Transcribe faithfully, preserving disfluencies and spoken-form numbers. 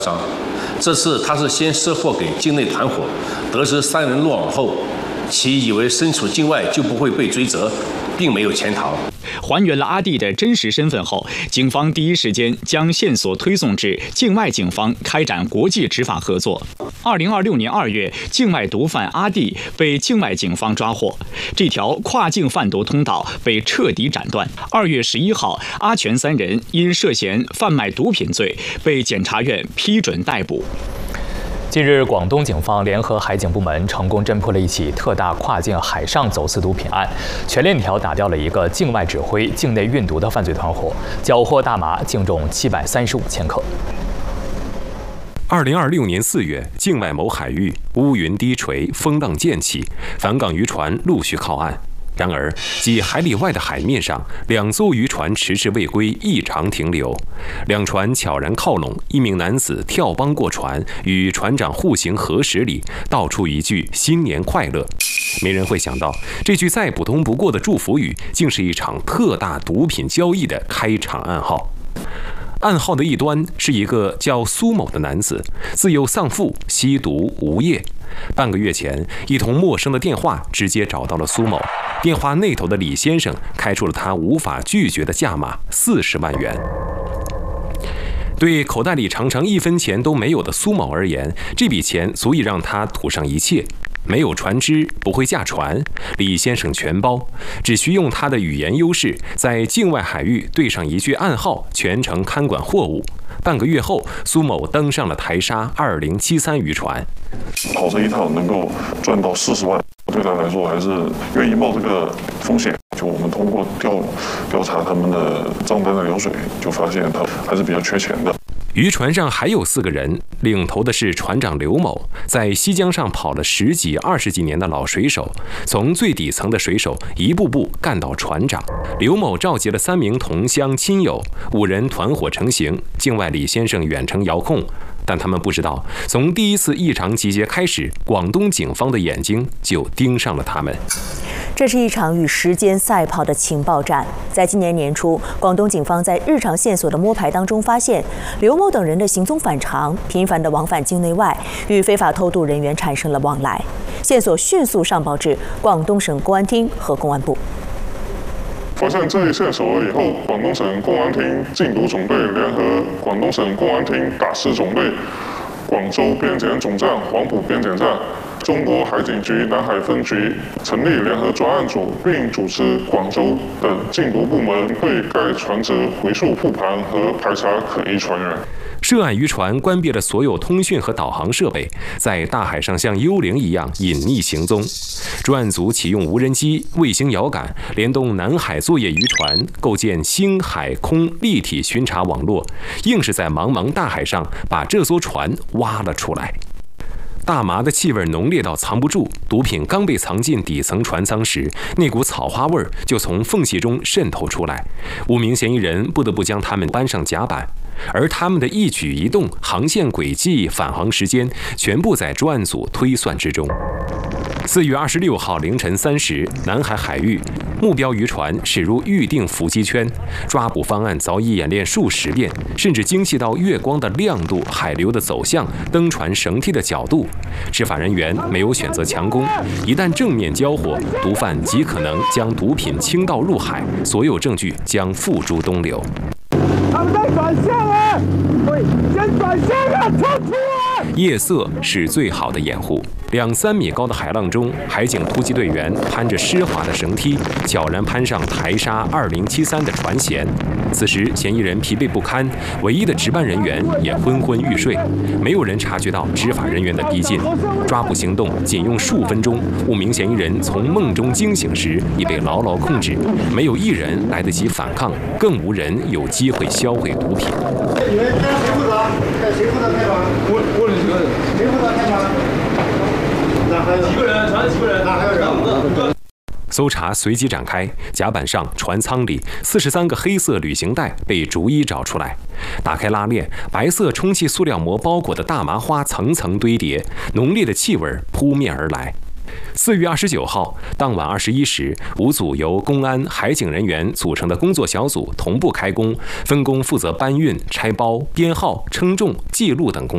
商。这次他是先赊货给境内团伙，得知三人落网后，其以为身处境外就不会被追责，并没有潜逃。 还原了阿弟的真实身份后，警方第一时间将线索推送至境外警方，开展国际执法合作。二零二六年二月，境外毒贩阿弟被境外警方抓获，这条跨境贩毒通道被彻底斩断。二月十一号，阿全三人因涉嫌贩卖毒品罪被检察院批准逮捕。 近日，广东警方联合海警部门成功侦破了一起特大跨境海上走私毒品案，全链条打掉了一个境外指挥、境内运毒的犯罪团伙，缴获大麻净重七百三十五千克。 二零二六年四月，境外某海域乌云低垂，风浪渐起，返港渔船陆续靠岸。然而，几海里外的海面上，两艘渔船迟迟未归，异常停留。两船悄然靠拢，一名男子跳帮过船，与船长互行合十礼，道出一句“新年快乐”。没人会想到，这句再普通不过的祝福语，竟是一场特大毒品交易的开场暗号。暗号的一端是一个叫苏某的男子，自幼丧父，吸毒无业。半个月前，一通陌生的电话直接找到了苏某。电话那头的李先生开出了他无法拒绝的价码：四十万元。对口袋里常常一分钱都没有的苏某而言，这笔钱足以让他赌上一切。没有船只，不会驾船，李先生全包，只需用他的语言优势，在境外海域对上一句暗号，全程看管货物。半个月后，苏某登上了台沙二零七三渔船。 跑这一趟能够赚到四十万，对他来说还是愿意冒这个风险。就我们通过调调查他们的账单的流水，就发现他还是比较缺钱的。 渔船上还有四个人，领头的是船长刘某，在西江上跑了十几、二十几年的老水手，从最底层的水手一步步干到船长。刘某召集了三名同乡亲友，五人团伙成型，境外李先生远程遥控。但他们不知道，从第一次异常集结开始，广东警方的眼睛就盯上了他们。 这是一场与时间赛跑的情报战。在今年年初，广东警方在日常线索的摸排当中发现，刘某等人的行踪反常，频繁的往返境内外，与非法偷渡人员产生了往来。线索迅速上报至广东省公安厅和公安部。 发现这一线索以后，广东省公安厅禁毒总队联合广东省公安厅打市总队、广州边检总站、黄埔边检站、中国海警局南海分局成立联合专案组，并主持广州的禁毒部门对该船只回溯复盘和排查可疑船员。 涉案渔船关闭了所有通讯和导航设备，在大海上像幽灵一样隐匿行踪。专案组启用无人机、卫星遥感，联动南海作业渔船，构建星海空立体巡查网络，硬是在茫茫大海上把这艘船挖了出来。大麻的气味浓烈到藏不住，毒品刚被藏进底层船舱时，那股草花味就从缝隙中渗透出来。五名嫌疑人不得不将他们搬上甲板，而他们的一举一动、航线轨迹、返航时间，全部在专案组推算之中。四月二十六号凌晨三时，南海海域目标渔船驶入预定伏击圈，抓捕方案早已演练数十遍，甚至精细到月光的亮度、海流的走向、登船绳梯的角度。执法人员没有选择强攻，一旦正面交火，毒贩极可能将毒品倾倒入海，所有证据将付诸东流。 他们在转向啊！对，先转向啊！撤出啊！ 夜色是最好的掩护。两三米高的海浪中，海警突击队员攀着湿滑的绳梯，悄然攀上台沙二零七三的船舷。此时，嫌疑人疲惫不堪，唯一的值班人员也昏昏欲睡，没有人察觉到执法人员的逼近。抓捕行动仅用数分钟，五名嫌疑人从梦中惊醒时已被牢牢控制，没有一人来得及反抗，更无人有机会销毁毒品。 你们谁负责？谁负责开船？我我里几个人？谁负责开船？几个人？船几个人？哪还有人？五个。 搜查随即展开，甲板上、船舱里四十三个黑色旅行袋被逐一找出来。打开拉链，白色充气塑料膜包裹的大麻花层层堆叠，浓烈的气味扑面而来。四月二十九号当晚二十一时，五组由公安、海警人员组成的工作小组同步开工，分工负责搬运、拆包、编号、称重、记录等工作。